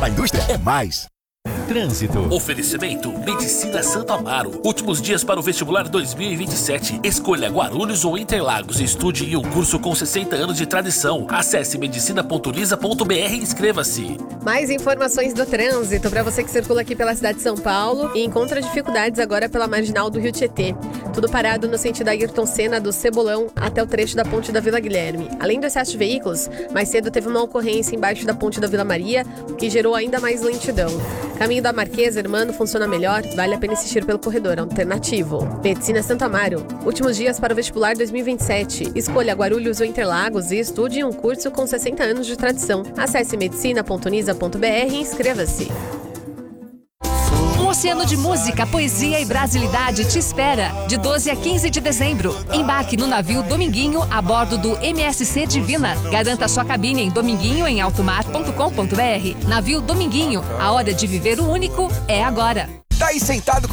A indústria é mais. Trânsito. Oferecimento Medicina Santo Amaro. Últimos dias para o vestibular 2027. Escolha Guarulhos ou Interlagos. Estude em um curso com 60 anos de tradição. Acesse medicina.lisa.br e inscreva-se. Mais informações do trânsito para você que circula aqui pela cidade de São Paulo e encontra dificuldades agora pela marginal do Rio Tietê. Tudo parado no sentido Ayrton Senna do Cebolão até o trecho da ponte da Vila Guilherme. Além do excesso de veículos, mais cedo teve uma ocorrência embaixo da ponte da Vila Maria, que gerou ainda mais lentidão. Caminho da Marquesa, Hermano, funciona melhor, vale a pena insistir pelo corredor alternativo. Medicina Santo Amaro. Últimos dias para o vestibular 2027. Escolha Guarulhos ou Interlagos e estude em um curso com 60 anos de tradição. Acesse medicina.nisa.br e inscreva-se. Um oceano de música, poesia e brasilidade te espera de 12 a 15 de dezembro. Embarque no navio Dominguinho a bordo do MSC Divina. Garanta sua cabine em dominguinhoemaltomar.com.br. Navio Dominguinho, a hora de viver o único é agora. Tá aí sentado com